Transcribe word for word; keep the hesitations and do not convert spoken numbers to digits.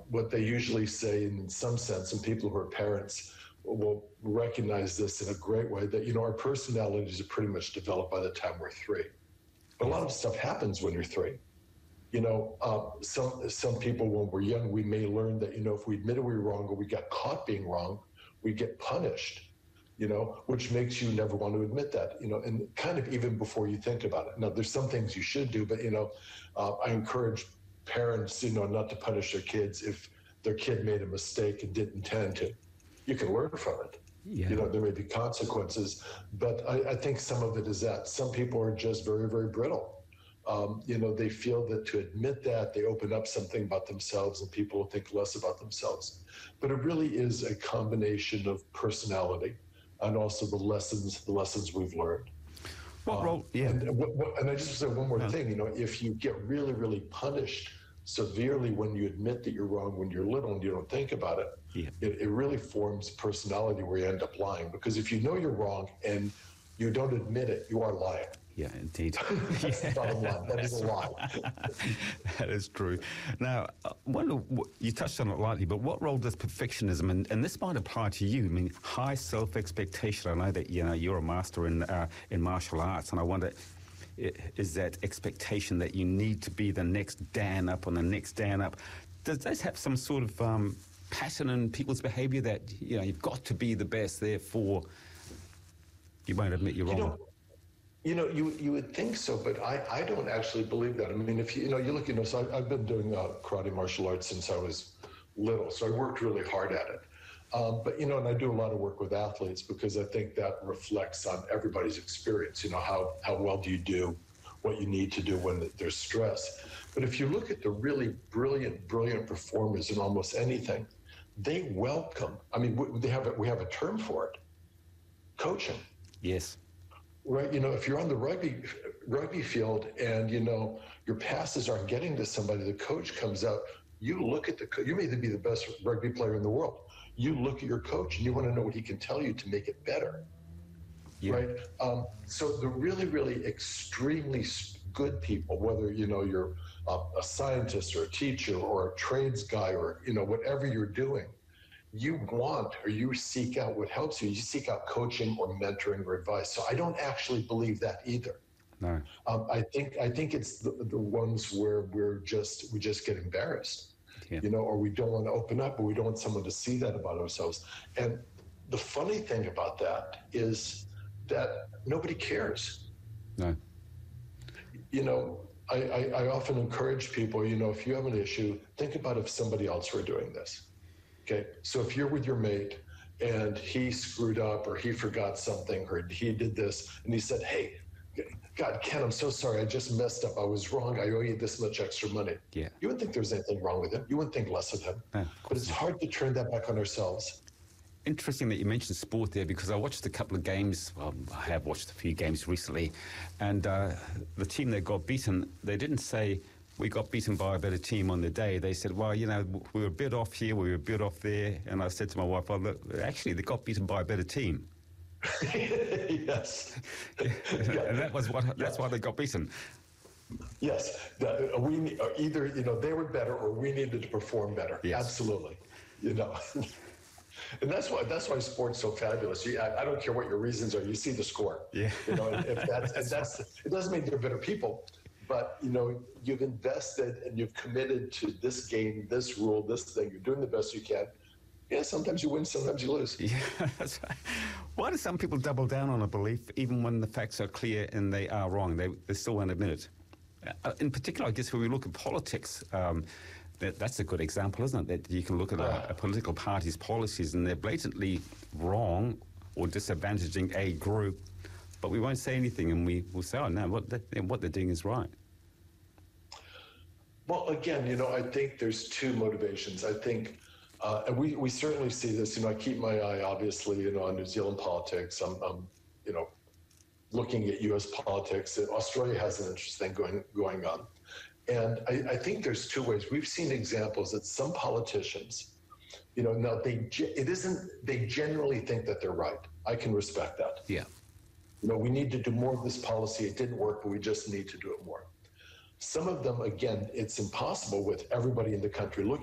what they usually say in some sense, and people who are parents will recognize this in a great way, that, you know, our personalities are pretty much developed by the time we're three. But a lot of stuff happens when you're three. You know, uh, some some people, when we're young, we may learn that, you know, if we admitted we were wrong or we got caught being wrong, we get punished, you know, which makes you never want to admit that, you know, and kind of even before you think about it. Now, there's some things you should do, but, you know, uh, I encourage parents, you know, not to punish their kids if their kid made a mistake and didn't intend to. You can learn from it. Yeah. You know, there may be consequences, but I, I think some of it is that some people are just very, very brittle. Um, you know, they feel that to admit that, they open up something about themselves and people will think less about themselves. But it really is a combination of personality and also the lessons, the lessons we've learned. What um, role? Yeah. And, what, what, and I just say one more yeah. thing. You know, if you get really, really punished severely when you admit that you're wrong when you're little and you don't think about it, yeah. it, it really forms personality where you end up lying. Because if you know you're wrong and you don't admit it, you are lying. Yeah, indeed. That's the bottom line. That is a lie. That is true. Now, I wonder, you touched on it lightly, but what role does perfectionism, and, and this might apply to you, I mean, high self-expectation. I know that, you know, you're a master in uh, in martial arts, and I wonder, is that expectation that you need to be the next Dan up on the next Dan up, does that have some sort of um, pattern in people's behavior that, you know, you've got to be the best, therefore you won't admit you're wrong? You know, You know, you you would think so, but I, I don't actually believe that. I mean, if you, you know, you look, you know, so I, I've been doing uh, karate martial arts since I was little, so I worked really hard at it. Um, but, you know, and I do a lot of work with athletes because I think that reflects on everybody's experience. You know, how, how well do you do what you need to do when there's stress. But if you look at the really brilliant, brilliant performers in almost anything, they welcome, I mean, we, they have a, we have a term for it, coaching. Yes. Right, you know, if you're on the rugby rugby field and, you know, your passes aren't getting to somebody, the coach comes out, you look at the coach, you may be the best rugby player in the world. You look at your coach and you want to know what he can tell you to make it better, yeah. right? Um, so the really, really extremely good people, whether, you know, you're uh, a scientist or a teacher or a trades guy or, you know, whatever you're doing, you want or you seek out what helps you. You seek out coaching or mentoring or advice. So I don't actually believe that either. No. Um, I think I think it's the, the ones where we're just we just get embarrassed, yeah. you know, or we don't want to open up, or we don't want someone to see that about ourselves. And the funny thing about that is that nobody cares. No. You know, I, I, I often encourage people, you know, if you have an issue, think about if somebody else were doing this. Okay, so if you're with your mate and he screwed up or he forgot something or he did this and he said, hey, God, Ken, I'm so sorry. I just messed up. I was wrong. I owe you this much extra money. Yeah. You wouldn't think there was anything wrong with him. You wouldn't think less of him. No, but it's hard to turn that back on ourselves. Interesting that you mentioned sport there, because I watched a couple of games. Well, I have watched a few games recently, and uh, the team that got beaten, they didn't say, we got beaten by a better team on the day. They said, well, you know, we were a bit off here, we were a bit off there. And I said to my wife, well, look, actually, they got beaten by a better team. Yes. yeah. And that was what, that's yeah. why they got beaten. Yes. The, we either, you know, they were better or we needed to perform better. Yes. Absolutely. You know. And that's why that's why sport's so fabulous. You, I, I don't care what your reasons are. You see the score. Yeah. You know, if that's, that's, that's it doesn't mean they're better people. But, you know, you've invested and you've committed to this game, this rule, this thing. You're doing the best you can. Yeah, sometimes you win, sometimes you lose. Yeah, that's right. Why do some people double down on a belief even when the facts are clear and they are wrong? They, they still won't admit it. Uh, in particular, I guess, when we look at politics, um, that, that's a good example, isn't it? That you can look at a, a political party's policies and they're blatantly wrong or disadvantaging a group, but we won't say anything, and we will say, oh, no, what, they, what they're doing is right. Well, again, you know, I think there's two motivations. I think, uh, and we, we certainly see this, you know, I keep my eye, obviously, you know, on New Zealand politics. I'm, I'm you know, looking at U S politics. Australia has an interesting thing going, going on. And I, I think there's two ways. We've seen examples that some politicians, you know, now they, it isn't, they genuinely think that they're right. I can respect that. Yeah. You know, we need to do more of this policy. It didn't work, but we just need to do it more. Some of them, again, it's impossible with everybody in the country looking